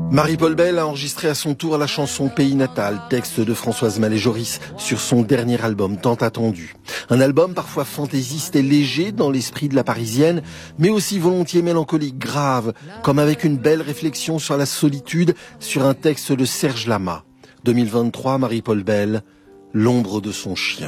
Marie-Paul Bell a enregistré à son tour la chanson Pays natal, texte de Françoise Mallet-Joris, sur son dernier album tant attendu. Un album parfois fantaisiste et léger dans l'esprit de la Parisienne, mais aussi volontiers mélancolique, grave, comme avec une belle réflexion sur la solitude, sur un texte de Serge Lama. 2023, Marie-Paul Bell, L'ombre de son chien.